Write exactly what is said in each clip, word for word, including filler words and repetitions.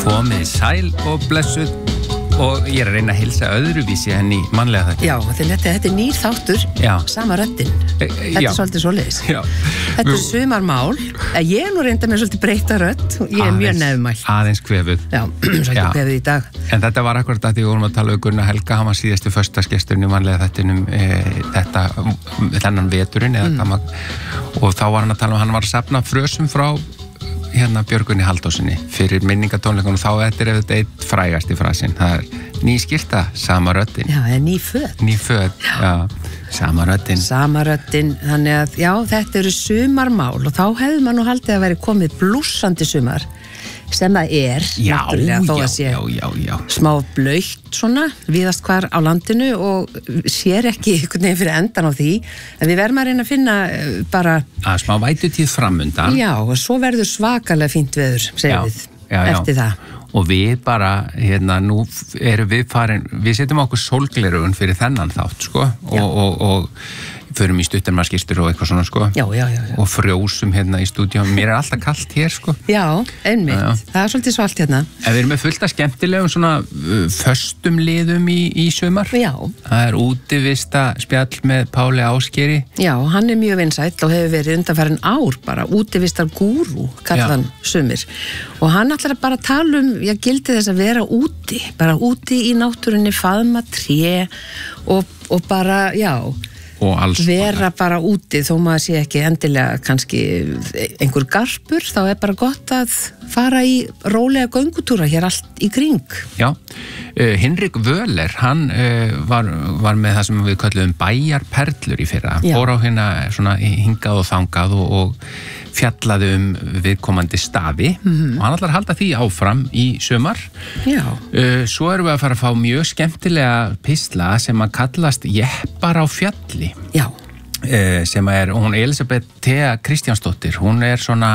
Komið sæl og blessuð og ég er að reyna að hilsa öðruvísi henni mannlega þetta. Já, þetta, þetta er nýr þáttur, Já. Sama röddin. E, e, þetta já. er svolítið svoleiðis. Já. Þetta er sumarmál. Ég er nú reynda með svolítið breyta rödd. Ég er mjög nefnmælt. Aðeins kvefuð. Já, svolítið kvefuð í dag. En þetta var akkurat að því við vorum að tala um Gunnar Helga, hann var síðastu föstagesturinn í mannlega þettinum e, þetta, þennan veturinn eða mm. maður, og þá var hann að tala um, hann var að safna frösum frá hérna Björgunni Halldórssyni fyrir minningatónleikunum, þá þetta er þetta eitt frægasti frasinn, það er ný skyrta, sama röddin. Já, eða ný föt. Ný föt, já. já, sama röddin. Sama röddin, þannig að já, þetta eru sumarmál og þá hefði maður nú haldið að veri komið blússandi sumar, sem það er, já, náttúrulega, þó að sé já, já, já. smá blautt svona, víðast hvar á landinu og sér ekki einhvern veginn fyrir endan á því, en við verðum að reyna að finna bara að smá vætutíð framundan. Já, og svo verður svakalega fínt veður, segjum við, já, já. eftir það. Og við bara, hérna, nú erum við farin, við setjum okkur sólglerugun fyrir þennan þátt, sko, og, og, og förum í stuttarmaskýrstur og eitthvað svona, sko. Já, já, já, já. Og frjósum hérna í stúdíum. Mér er alltaf kalt hér, sko. Já, einmitt. Já, já. Það er svolítið svalt hérna. En við erum með fullt af skemmtilegum svona uh, föstum liðum í, í sumar. Já. Það er útivista spjall með Páli Ásgeiri. Já, hann er mjög vinsæll og hefur verið undanfarin ár bara, útivistar gúrú, kallan sumir. Og hann ætlar að bara tala um, já, gildi þess að vera úti, bara úti í náttúrunni, faðma tré og, og bara, já, vera bara úti þó maður sé ekki endilega kannski einhver garpur, þá er bara gott að fara í rólega göngutúra hér allt í kring. Já, uh, Hinrik Völler, hann uh, var, var með það sem við köllum bæjarperlur í fyrra, fór á hérna svona hingað og þangað og, og fjallaði um viðkomandi staði mm-hmm. og hann ætlar að halda því áfram í sumar. Já. Uh, svo erum við að fara að fá mjög skemmtilega pistla sem að kallast Jeppar á fjalli. Já. Uh, sem er, hún Elisabeth Thea Kristjánsdóttir, hún er svona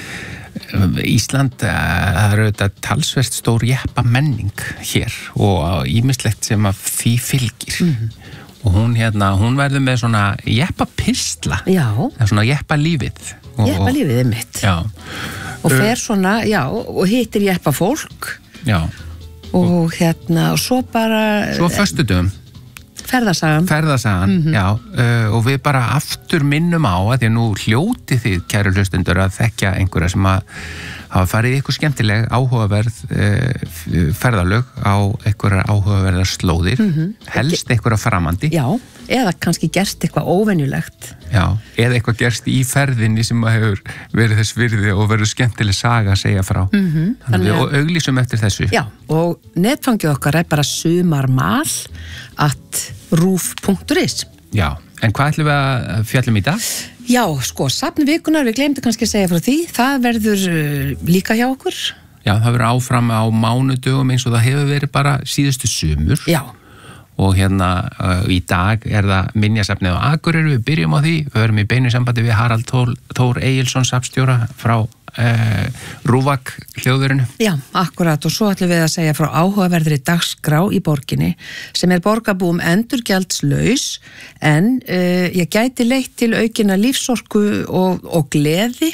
Ísland, það eru þetta talsvert stór jeppa menning hér og ýmislegt sem að því fylgir. Mm-hmm. Og hún hérna, hún verður með svona jeppa pistla. Já. Svona jeppa lífið. Jeppa lífið er mitt. Já. Og fer svona, já, og hittir jeppa fólk. Já. Og, og hérna, og svo bara Svo föstudum. Ferðasagan. Ferðasagan, mm-hmm. já. Uh, og við bara aftur minnum á að því að nú hljóti þið, kæru hlustendur, að þekkja einhverja sem að hafa farið í eitthvað skemmtileg áhugaverð uh, ferðalög á einhverjar áhugaverðar slóðir, mm-hmm. helst einhverja framandi. Já, eða kannski gerst eitthvað óvenjulegt. Já, eða eitthvað gerst í ferðinni sem að hefur verið þess virði og verið skemmtileg saga að segja frá. Mm-hmm. Þannig að við auglýsum eftir þessu. Já, og netfangið okkar er bara sumarmal at rúf punktur is. Já, en hvað ætlum við að fjallum í dag? Já, sko, safn vikunar, við glemdum kannski að segja frá því, það verður uh, líka hjá okkur. Já, það verður áfram á mánudögum eins og það hefur verið bara síðustu sumur. Já. Og hérna uh, í dag er það minjasafnið á Akureyri, við byrjum á því, við verum í beinu sambandi við Harald Þór, Þór Egilsson safnstjóra frá uh, Rúvak hljóðverinu. Já, akkurat, og svo ætlum við að segja frá áhugaverðri dagskrá í borginni sem er borgarbúum endurgjaldslaus en uh, ég gæti leitt til aukina lífsorku og, og gleði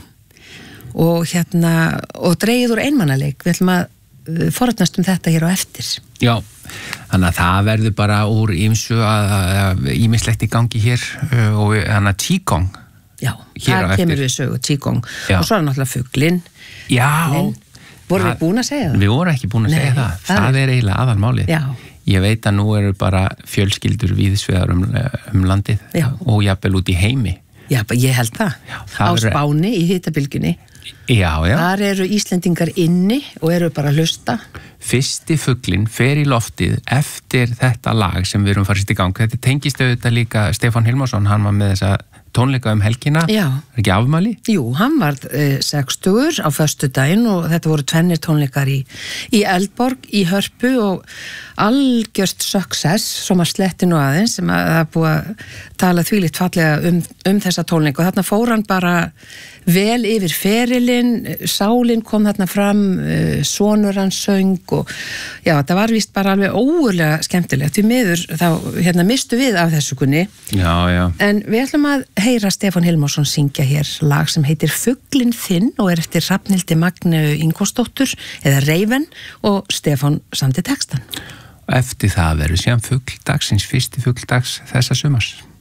og hérna og dregið úr einmannaleik. Við ætlum að uh, forðnast um þetta hér á eftir. Já, þannig að það verður bara úr ýmsu að ýmislegt í gangi hér uh, og þannig að Qigong. Já, það kemur við sögu Qigong. Og svo er náttúrulega fuglinn. Já. Vorum við búin að segja það? Við vorum ekki búin að Nei, segja það. Það, það er eiginlega aðalmálið. Já. Ég veit að nú eru bara fjölskyldur víðsvegar um, um landið Já. Og jafnvel út í heimi. Já, ég held það. Já, það á er... Spáni í hitabylgjunni. Já, já. Þar eru Íslendingar inni og eru bara að hlusta. Fyrsti fuglinn fer í loftið eftir þetta lag sem við erum farist í gang. Þetta tengist auðvitað líka Stefán Hilmarsson, hann var með þessa tónleika um helgina. Já. Er ekki afmæli? Jú, hann var uh, sextugur á föstudaginn og þetta voru tvennir tónleikar í, í Eldborg, í Hörpu og algjört success, sem að sletti nú aðeins, sem að það búið að tala þvílíkt fallega um, um þessa tónleika. Og þarna fór hann bara vel yfir ferilinn, sálinn kom þarna fram, uh, sonur hans söng og já, það var víst bara alveg ógurlega skemmtilegt. Því miður þá hérna mistu við af þessu kunni. Já, já. En við ætlum að heyra Stefán Hilmarsson syngja hér lag sem heitir Fuglinn þinn og er eftir Hrafnhildi Magneu Ingvarsdóttur eða Reiven og Stefán samdi textan. Eftir það verður síðan fugl dagsins, fyrsti fugl dags þessa sumars.